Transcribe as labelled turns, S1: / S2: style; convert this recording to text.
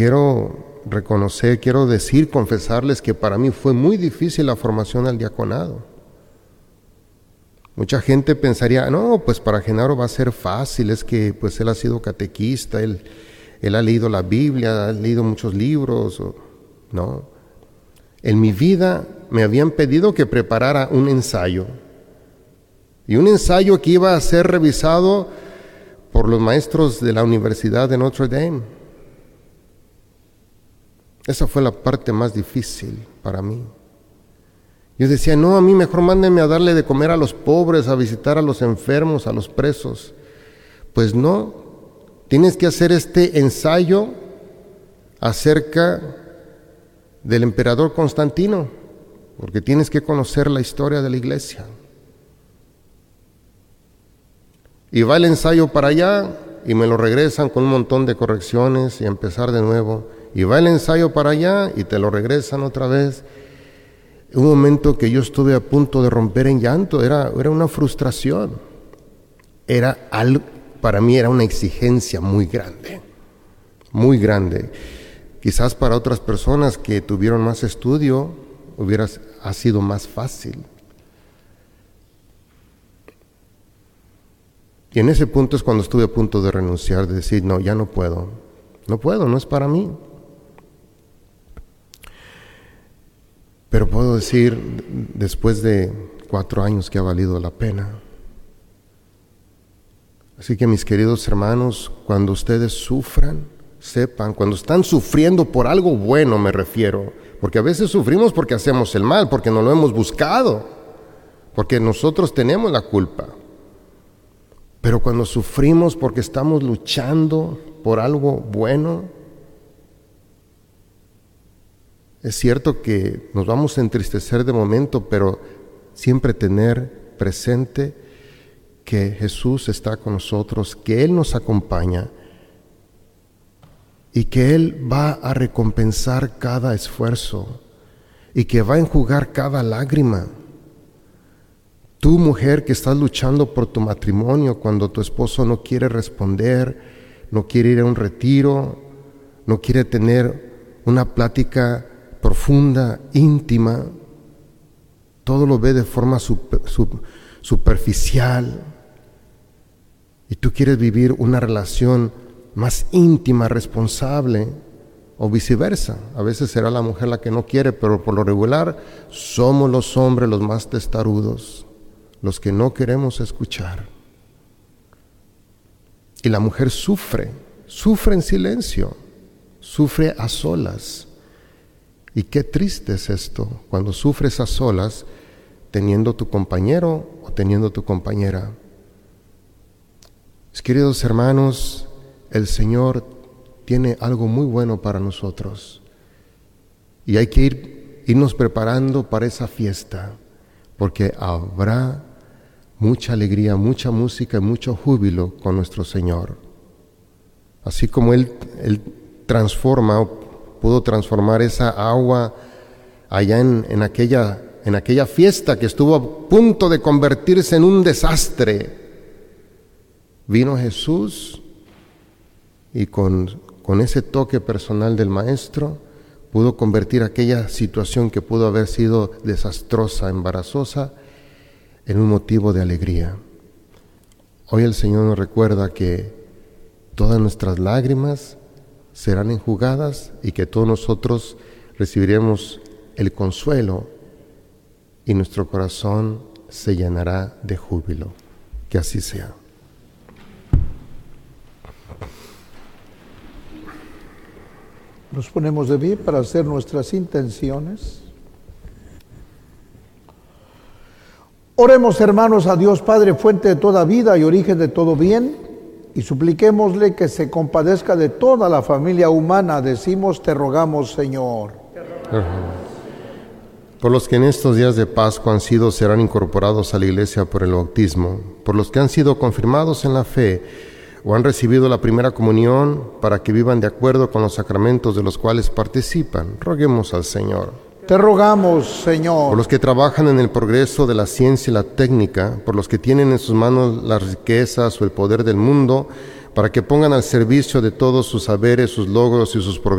S1: quiero reconocer, quiero decir, confesarles que para mí fue muy difícil la formación al diaconado. Mucha gente pensaría, no, pues para Genaro va a ser fácil, es que pues él ha sido catequista, él ha leído la Biblia, ha leído muchos libros. No, en mi vida me habían pedido que preparara un ensayo, y un ensayo que iba a ser revisado por los maestros de la Universidad de Notre Dame. Esa fue la parte más difícil para mí. Yo decía, no, a mí mejor mándenme a darle de comer a los pobres, a visitar a los enfermos, a los presos. Pues no, tienes que hacer este ensayo acerca del emperador Constantino, porque tienes que conocer la historia de la iglesia. Y va el ensayo para allá y me lo regresan con un montón de correcciones y a empezar de nuevo. Y va el ensayo para allá y te lo regresan otra vez. Un momento que yo estuve a punto de romper en llanto, era una frustración. Para mí era una exigencia muy grande, muy grande. Quizás para otras personas que tuvieron más estudio ha sido más fácil. Y en ese punto es cuando estuve a punto de renunciar, de decir, no, ya no puedo, no es para mí. Pero puedo decir, después de 4 años, que ha valido la pena. Así que mis queridos hermanos, cuando ustedes sufran, sepan, cuando están sufriendo por algo bueno me refiero, porque a veces sufrimos porque hacemos el mal, porque no lo hemos buscado, porque nosotros tenemos la culpa. Pero cuando sufrimos porque estamos luchando por algo bueno, es cierto que nos vamos a entristecer de momento, pero siempre tener presente que Jesús está con nosotros, que Él nos acompaña y que Él va a recompensar cada esfuerzo y que va a enjugar cada lágrima. Tú, mujer, que estás luchando por tu matrimonio cuando tu esposo no quiere responder, no quiere ir a un retiro, no quiere tener una plática profunda, íntima, todo lo ve de forma superficial, y tú quieres vivir una relación más íntima, responsable, o viceversa. A veces será la mujer la que no quiere, pero por lo regular somos los hombres los más testarudos, los que no queremos escuchar. Y la mujer sufre en silencio, sufre a solas. Y qué triste es esto, cuando sufres a solas, teniendo tu compañero o teniendo tu compañera. Mis queridos hermanos, el Señor tiene algo muy bueno para nosotros. Y hay que irnos preparando para esa fiesta, porque habrá mucha alegría, mucha música y mucho júbilo con nuestro Señor. Así como Él pudo transformar esa agua allá en aquella fiesta que estuvo a punto de convertirse en un desastre. Vino Jesús y con ese toque personal del Maestro pudo convertir aquella situación que pudo haber sido desastrosa, embarazosa, en un motivo de alegría. Hoy el Señor nos recuerda que todas nuestras lágrimas serán enjugadas y que todos nosotros recibiremos el consuelo y nuestro corazón se llenará de júbilo. Que así sea.
S2: Nos ponemos de pie para hacer nuestras intenciones. Oremos, hermanos, a Dios Padre, fuente de toda vida y origen de todo bien, y supliquémosle que se compadezca de toda la familia humana. Decimos, te rogamos, Señor.
S1: Por los que en estos días de Pascua serán incorporados a la Iglesia por el bautismo, por los que han sido confirmados en la fe o han recibido la primera comunión, para que vivan de acuerdo con los sacramentos de los cuales participan, roguemos al Señor.
S2: Te rogamos, Señor.
S1: Por los que trabajan en el progreso de la ciencia y la técnica, por los que tienen en sus manos las riquezas o el poder del mundo, para que pongan al servicio de todos sus saberes, sus logros y sus progresos